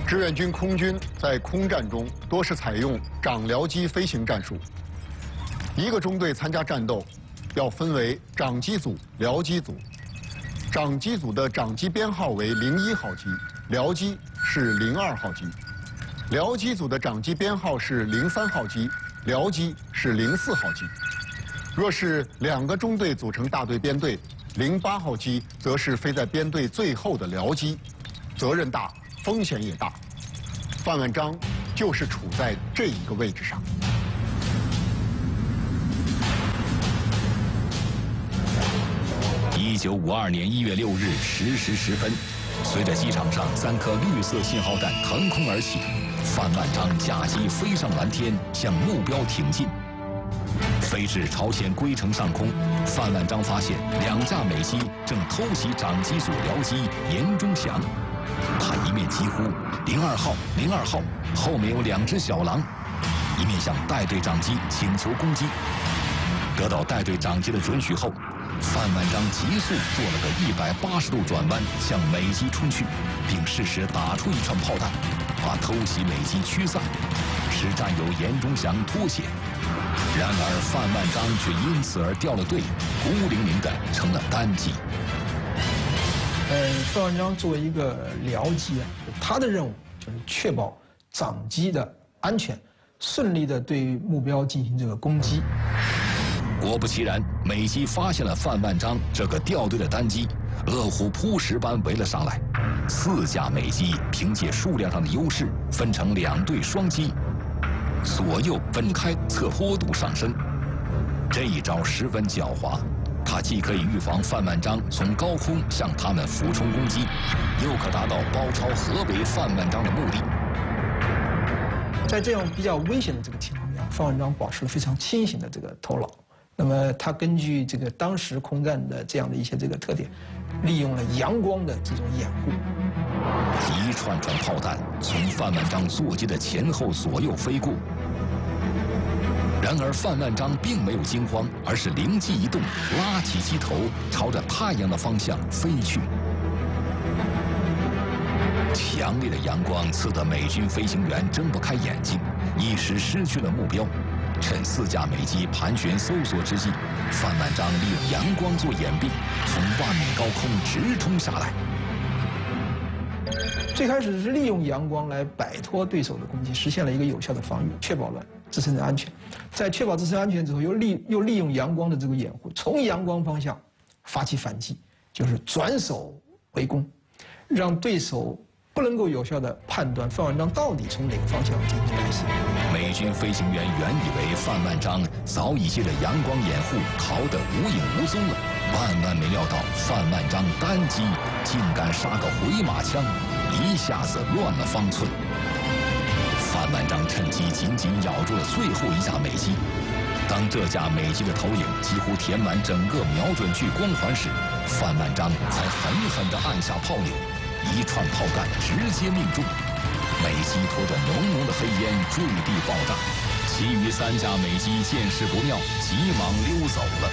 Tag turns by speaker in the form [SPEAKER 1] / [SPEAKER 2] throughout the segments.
[SPEAKER 1] 志愿军空军在空战中多是采用长僚机飞行战术。一个中队参加战斗，要分为长机组、僚机组。长机组的长机编号为01号机，僚机是02号机。僚机组的长机编号是03号机，僚机是04号机。若是2个中队组成大队编队，08号机则是飞在编队最后的僚机，责任大，风险也大。范万章就是处在这一个位置上。
[SPEAKER 2] 1952年1月6日10时10分，随着机场上3颗绿色信号弹腾空而起，范万章驾机飞上蓝天，向目标挺进。飞至朝鲜龟城上空，范万章发现2架美机正偷袭长机组僚机严中祥。他一面疾呼02号02号，后面有2只小狼，一面向带队长机请求攻击。得到带队长机的准许后，范万章急速做了个180度转弯，向美机冲去，并适时打出一串炮弹，把偷袭美机驱散，使战友严中祥脱险。然而范万章却因此而掉了队，孤零零地成了单机。
[SPEAKER 3] 范万章作为一个僚机啊，他的任务就是确保长机的安全，顺利地对目标进行这个攻击。
[SPEAKER 2] 果不其然，美机发现了范万章这个掉队的单机，饿虎扑食般围了上来。4架美机凭借数量上的优势，分成2队双机，左右分开侧坡度上升。这一招十分狡猾，它既可以预防范万章从高空向他们俯冲攻击，又可达到包抄合围范万章的目的。
[SPEAKER 3] 在这样比较危险的这个情况下，范万章保持了非常清醒的这个头脑。那么他根据这个当时空战的这样的一些这个特点，利用了阳光的这种掩护，
[SPEAKER 2] 一串串炮弹从范万章座机的前后左右飞过。然而范万章并没有惊慌，而是灵机一动，拉起机头，朝着太阳的方向飞去。强烈的阳光刺得美军飞行员睁不开眼睛，一时失去了目标。趁4架美机盘旋搜索之际，范万章利用阳光做掩蔽，从万米高空直冲下来。
[SPEAKER 3] 最开始是利用阳光来摆脱对手的攻击，实现了一个有效的防御，确保了自身的安全。在确保自身安全之后，又利用阳光的这个掩护，从阳光方向发起反击，就是转守为攻，让对手不能够有效地判断范万章到底从哪个方向进行来袭。
[SPEAKER 2] 美军飞行员原以为范万章早已借着阳光掩护逃得无影无踪了，万万没料到范万章单机竟敢杀个回马枪，一下子乱了方寸。范万章趁机紧紧咬住了最后1架美机。当这架美机的头影几乎填满整个瞄准具光环时，范万章才狠狠地按下炮钮，一串炮弹直接命中，美机拖着浓浓的黑烟坠地爆炸，其余3架美机见势不妙，急忙溜走了。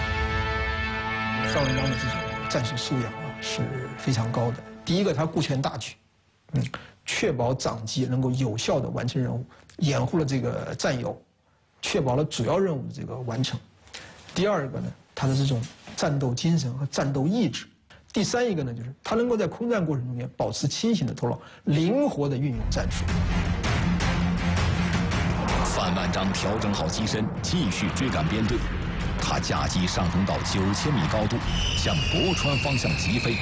[SPEAKER 3] 范万章的这种战术素养啊是非常高的。第一个，他顾全大局，确保长机能够有效地完成任务，掩护了这个战友，确保了主要任务的这个完成。第二个呢，他的这种战斗精神和战斗意志。第3一个呢，就是他能够在空战过程中间保持清醒的头脑，灵活地运用战术。
[SPEAKER 2] 范万章调整好机身，继续追赶编队。他驾机上升到9000米高度，向博川方向急飞。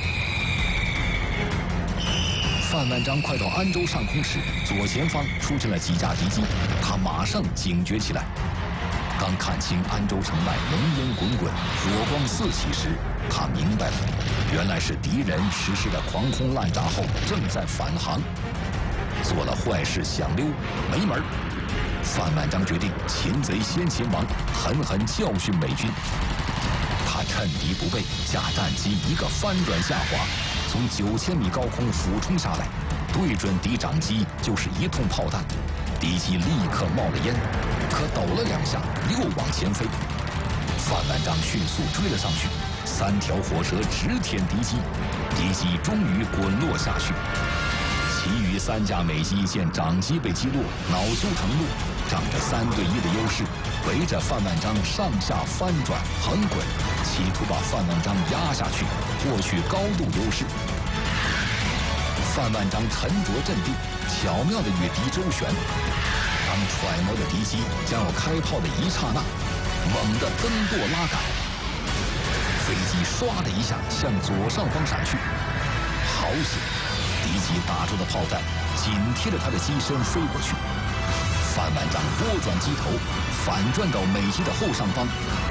[SPEAKER 2] 范万章快到安州上空时，左前方出现了几架敌机，他马上警觉起来。刚看清安州城外浓烟滚滚、火光四起时，他明白了，原来是敌人实施了狂轰滥炸后正在返航，做了坏事想溜没门。范万章决定擒贼先擒王，狠狠教训美军。他趁敌不备，驾战机一个翻转下滑，从9000米高空俯冲下来，对准敌长机就是一通炮弹。敌机立刻冒了烟，可抖了2下，又往前飞。范万章迅速追了上去，3条火蛇直舔敌机，敌机终于滚落下去。 其余3架美机见长机被击落，恼羞成怒，仗着3对1的优势，围着范万章上下翻转横滚，企图把范万章压下去，获取高度优势。范万章沉着镇定，巧妙地与敌周旋。当揣摩着敌机将要开炮的一刹那，猛地蹬舵拉杆，飞机唰的一下向左上方闪去。好险！敌机打出的炮弹紧贴着他的机身飞过去。范万章拨转机头，反转到美机的后上方，